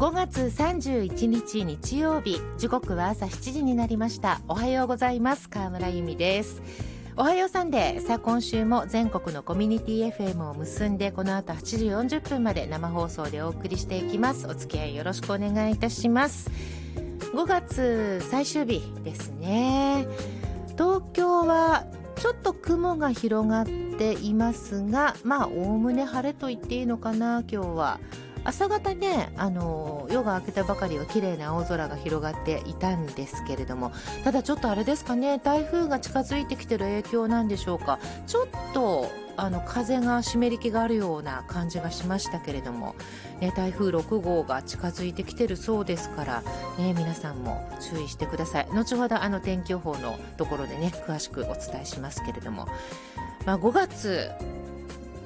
5月31日日曜日、時刻は朝7時になりました。おはようございます。川村由美です。おはようサンデー。さあ、今週も全国のコミュニティ FM を結んで、この後8時40分まで生放送でお送りしていきます。お付き合いよろしくお願いいたします。5月最終日ですね。東京はちょっと雲が広がっていますが、まあおおむね晴れと言っていいのかな。今日は朝方ね、夜が明けたばかりは綺麗な青空が広がっていたんですけれども、ただちょっとあれですかね、台風が近づいてきてる影響なんでしょうか。ちょっと風が湿り気があるような感じがしましたけれども、ね、台風6号が近づいてきてるそうですから、ね、皆さんも注意してください。後ほど天気予報のところでね、詳しくお伝えしますけれども、5月